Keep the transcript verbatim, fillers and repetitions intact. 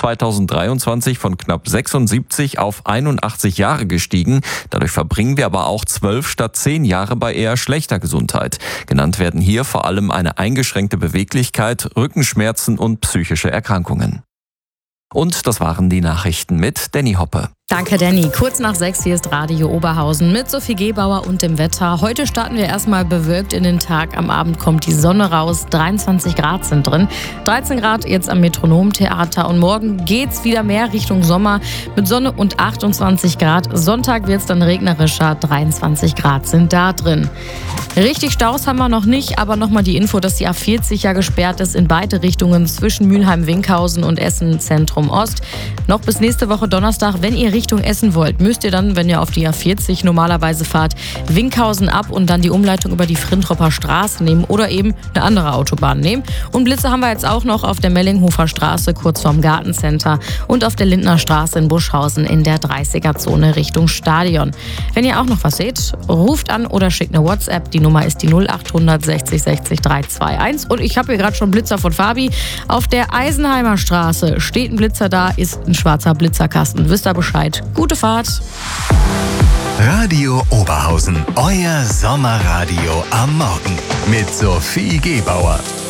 zweitausenddreiundzwanzig von knapp sechsundsiebzig auf einundachtzig Jahre gestiegen. Dadurch verbringen wir aber auch zwölf statt zehn Jahre bei eher schlechter Gesundheit. Genannt werden hier vor allem eine eingeschränkte Beweglichkeit, Rückenschmerzen und psychische Erkrankungen. Und das waren die Nachrichten mit Danny Hoppe. Danke, Danny. Kurz nach sechs, hier ist Radio Oberhausen mit Sophie Gebauer und dem Wetter. Heute starten wir erstmal bewölkt in den Tag. Am Abend kommt die Sonne raus. dreiundzwanzig Grad sind drin. dreizehn Grad jetzt am Metronomtheater. Und morgen geht's wieder mehr Richtung Sommer mit Sonne und achtundzwanzig Grad. Sonntag wird's dann regnerischer. dreiundzwanzig Grad sind da drin. Richtig Staus haben wir noch nicht, aber nochmal die Info, dass die A vierzig ja gesperrt ist in beide Richtungen zwischen Mülheim-Winkhausen und Essen Zentrum Ost. Noch bis nächste Woche Donnerstag, wenn ihr Richtung Essen wollt, müsst ihr dann, wenn ihr auf die A vierzig normalerweise fahrt, Winkhausen ab und dann die Umleitung über die Frintropper Straße nehmen oder eben eine andere Autobahn nehmen. Und Blitze haben wir jetzt auch noch auf der Mellinghofer Straße kurz vorm Gartencenter und auf der Lindner Straße in Buschhausen in der dreißiger-Zone Richtung Stadion. Wenn ihr auch noch was seht, ruft an oder schickt eine WhatsApp. Die Nummer ist die null achthundert sechzig sechzig dreihundertzweiundundzwanzig. Und ich habe hier gerade schon Blitzer von Fabi. Auf der Eisenheimer Straße steht ein Blitzer da, ist ein schwarzer Blitzerkasten. Wisst ihr Bescheid? Gute Fahrt. Radio Oberhausen, euer Sommerradio am Morgen mit Sophie Gebauer.